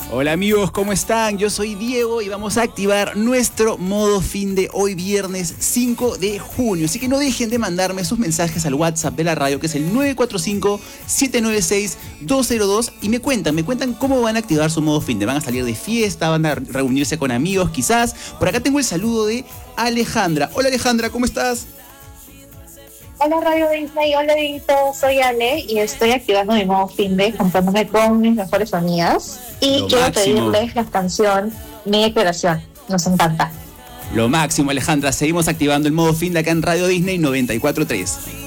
Hola amigos, ¿cómo están? Yo soy Diego y vamos a activar nuestro modo fin de hoy viernes 5 de junio. Así que no dejen de mandarme sus mensajes al WhatsApp de la radio, que es el 945-796-202, y me cuentan cómo van a activar su modo fin de. ¿Van a salir de fiesta? ¿Van a reunirse con amigos quizás? Por acá tengo el saludo de Alejandra. Hola Alejandra, ¿cómo estás? Hola Radio Disney, hola Dito, soy Ale y estoy activando mi modo finde juntándome con mis mejores amigas y Lo quiero máximo. pedirles la canción Mi Declaración, nos encanta. Lo máximo, Alejandra. Seguimos activando el modo fin de acá en Radio Disney 94.3.